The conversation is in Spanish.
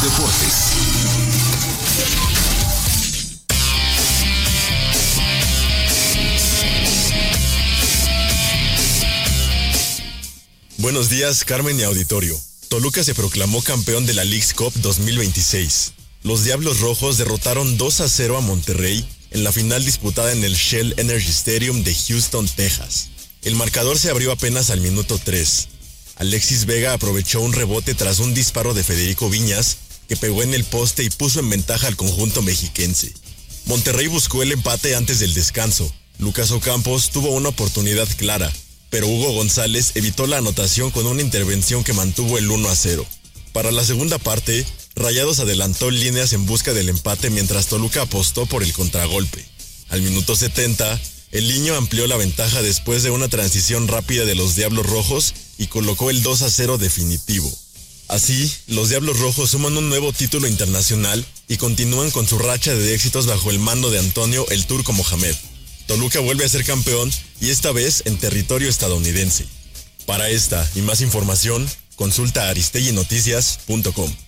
deportes. Buenos días, Carmen y auditorio. Toluca se proclamó campeón de la Leagues Cup 2026. Los Diablos Rojos derrotaron 2-0 a Monterrey en la final disputada en el Shell Energy Stadium de Houston, Texas. El marcador se abrió apenas al minuto 3. Alexis Vega aprovechó un rebote tras un disparo de Federico Viñas, que pegó en el poste y puso en ventaja al conjunto mexiquense. Monterrey buscó el empate antes del descanso. Lucas Ocampos tuvo una oportunidad clara, pero Hugo González evitó la anotación con una intervención que mantuvo el 1-0. Para la segunda parte, Rayados adelantó líneas en busca del empate mientras Toluca apostó por el contragolpe. Al minuto 70, el Liño amplió la ventaja después de una transición rápida de los Diablos Rojos y colocó el 2-0 definitivo. Así, los Diablos Rojos suman un nuevo título internacional y continúan con su racha de éxitos bajo el mando de Antonio "El Turco" Mohamed. Toluca vuelve a ser campeón y esta vez en territorio estadounidense. Para esta y más información, consulta aristeguinoticias.com.